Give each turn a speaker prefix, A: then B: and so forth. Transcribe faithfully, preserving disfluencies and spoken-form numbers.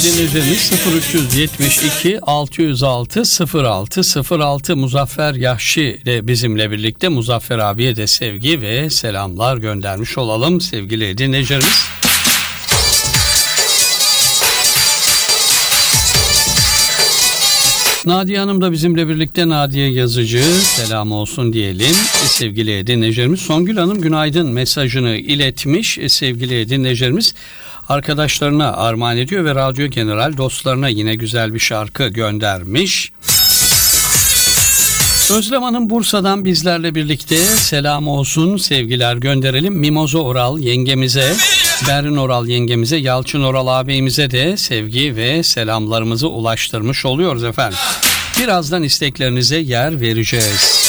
A: Dinleyicilerimiz sıfır üç yetmiş iki altı yüz altı sıfır altı sıfır altı Muzaffer Yahşi de bizimle birlikte. Muzaffer abiye de sevgi ve selamlar göndermiş olalım sevgili dinleyicilerimiz. Nadiye Hanım da bizimle birlikte. Nadiye Yazıcı, selam olsun diyelim e, sevgili dinleyicilerimiz. Songül Hanım günaydın mesajını iletmiş e, sevgili dinleyicilerimiz. Arkadaşlarına armağan ediyor ve Radyo General dostlarına yine güzel bir şarkı göndermiş. Özlem Hanım Bursa'dan bizlerle birlikte, selam olsun sevgiler gönderelim. Mimoza Oral yengemize, Berin Oral yengemize, Yalçın Oral ağabeyimize de sevgi ve selamlarımızı ulaştırmış oluyoruz efendim. Birazdan isteklerinize yer vereceğiz.